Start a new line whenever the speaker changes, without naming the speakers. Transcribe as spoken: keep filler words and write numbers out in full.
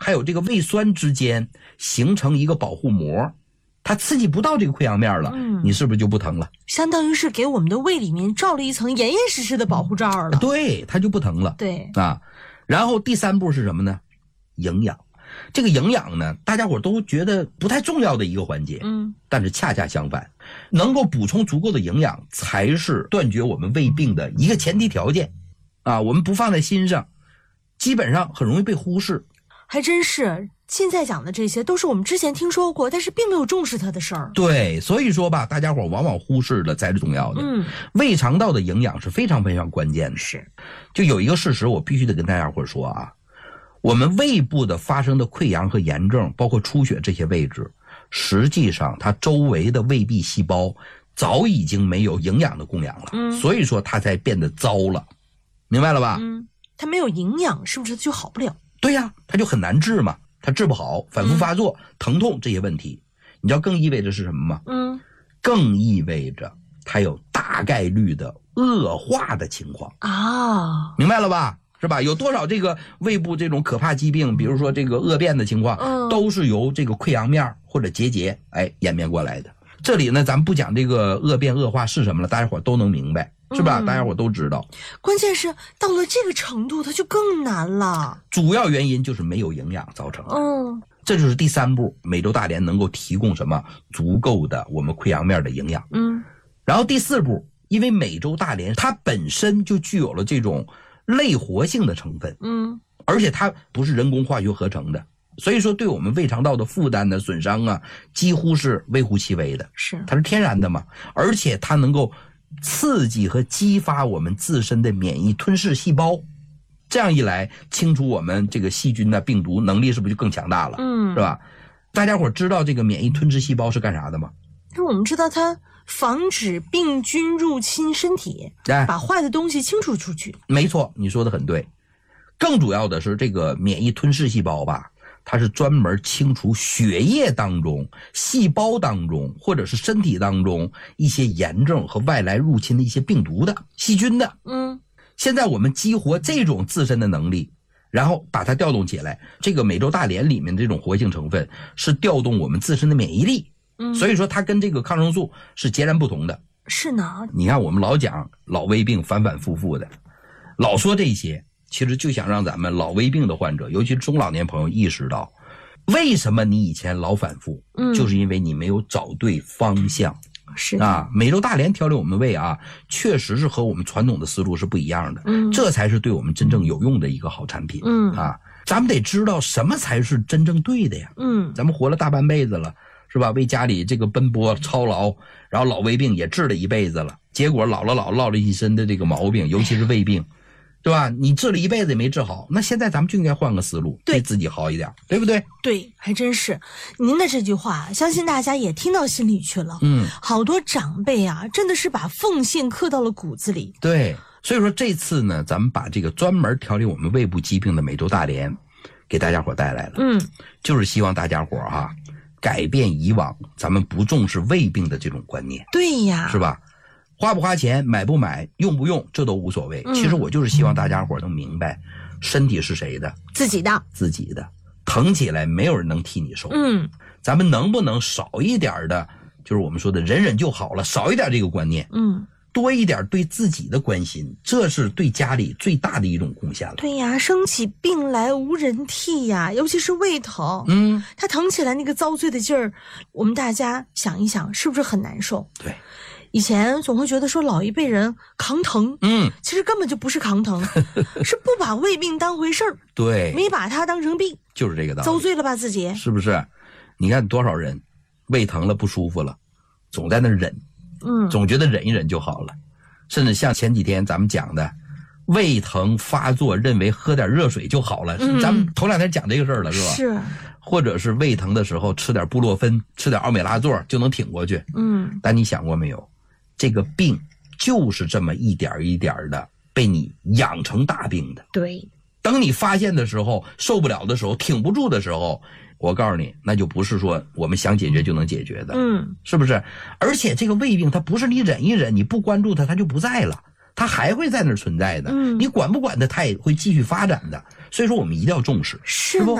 还有这个胃酸之间形成一个保护膜，它刺激不到这个溃疡面了，嗯，你是不是就不疼了？
相当于是给我们的胃里面罩了一层严严实实的保护罩了。
对，它就不疼了。
对
啊，然后第三步是什么呢？营养。这个营养呢，大家伙都觉得不太重要的一个环节，嗯，但是恰恰相反，能够补充足够的营养，才是断绝我们胃病的一个前提条件。啊，我们不放在心上，基本上很容易被忽视。
还真是，现在讲的这些都是我们之前听说过，但是并没有重视它的事儿。
对，所以说吧，大家伙往往忽视了才是重要的。
嗯，
胃肠道的营养是非常非常关键的。
是，
就有一个事实，我必须得跟大家伙说啊。我们胃部的发生的溃疡和炎症，包括出血这些位置，实际上它周围的胃壁细胞早已经没有营养的供养了，嗯，所以说它才变得糟了，明白了吧？
嗯，它没有营养，是不是就好不了？
对呀，它就很难治嘛，它治不好，反复发作、嗯、疼痛这些问题，你知道更意味着是什么吗？
嗯，
更意味着它有大概率的恶化的情况
啊，
明白了吧？是吧？有多少这个胃部这种可怕疾病，比如说这个恶变的情况，嗯，都是由这个溃疡面或者结节哎演变过来的。这里呢，咱们不讲这个恶变恶化是什么了，大家伙都能明白，是吧？嗯，大家伙都知道。
关键是到了这个程度，它就更难了。
主要原因就是没有营养造成的。
嗯，
这就是第三步，美洲大莲能够提供什么足够的我们溃疡面的营养。
嗯，
然后第四步，因为美洲大莲它本身就具有了这种类活性的成分，
嗯，
而且它不是人工化学合成的，所以说对我们胃肠道的负担的损伤啊，几乎是微乎其微的。
是，
它是天然的嘛，而且它能够刺激和激发我们自身的免疫吞噬细胞，这样一来，清除我们这个细菌的病毒能力是不是就更强大了？
嗯，
是吧？大家伙知道这个免疫吞噬细胞是干啥的吗？
那我们知道它防止病菌入侵身体，
哎，
把坏的东西清除出去。
没错，你说的很对。更主要的是这个免疫吞噬细胞吧，它是专门清除血液当中、细胞当中或者是身体当中一些炎症和外来入侵的一些病毒的、细菌的。
嗯，
现在我们激活这种自身的能力，然后把它调动起来。这个美洲大莲里面的这种活性成分是调动我们自身的免疫力。
嗯，
所以说它跟这个抗生素是截然不同的。
是呢，
你看我们老讲老胃病反反复复的，老说这些，其实就想让咱们老胃病的患者，尤其是中老年朋友意识到，为什么你以前老反复，
嗯，
就是因为你没有找对方向。
是
啊，美洲大莲调理我们胃啊，确实是和我们传统的思路是不一样的。
嗯，
这才是对我们真正有用的一个好产品。
嗯
啊，咱们得知道什么才是真正对的呀。
嗯，
咱们活了大半辈子了，是吧？为家里这个奔波操劳，然后老胃病也治了一辈子了，结果老了老落了一身的这个毛病，尤其是胃病，对吧？你治了一辈子也没治好，那现在咱们就应该换个思路，
对
自己好一点，对不对？
对，还真是。您的这句话，相信大家也听到心里去了。
嗯，
好多长辈啊，真的是把奉献刻到了骨子里。
对，所以说这次呢，咱们把这个专门调理我们胃部疾病的美洲大莲给大家伙带来了。
嗯，
就是希望大家伙哈、啊，改变以往咱们不重视胃病的这种观念。
对呀，
是吧？花不花钱，买不买，用不用，这都无所谓。
嗯，
其实我就是希望大家伙能明白，身体是谁的？
自己的，
自己的。疼起来没有人能替你受。
嗯，
咱们能不能少一点的，就是我们说的忍忍就好了，少一点这个观念。
嗯，
多一点对自己的关心，这是对家里最大的一种贡献了。
对呀，生起病来无人替呀，尤其是胃疼。
嗯，
他疼起来那个遭罪的劲儿，我们大家想一想，是不是很难受？
对。
以前总会觉得说老一辈人扛疼，
嗯，
其实根本就不是扛疼，是不把胃病当回事儿，
对，
没把它当成病，
就是这个道理，
遭罪了吧自己，
是不是？你看多少人胃疼了不舒服了，总在那忍，
嗯，
总觉得忍一忍就好了，甚至像前几天咱们讲的，胃疼发作认为喝点热水就好了，嗯，咱们头两天讲这个事儿了，是吧？
是。
或者是胃疼的时候吃点布洛芬，吃点奥美拉唑就能挺过去，
嗯，
但你想过没有？这个病就是这么一点一点的被你养成大病的。
对，
等你发现的时候，受不了的时候，挺不住的时候，我告诉你，那就不是说我们想解决就能解决的。
嗯，
是不是？而且这个胃病它不是你忍一忍，你不关注它，它就不在了，它还会在那儿存在的。
嗯，
你管不管它，它也会继续发展的。所以说我们一定要重视，
是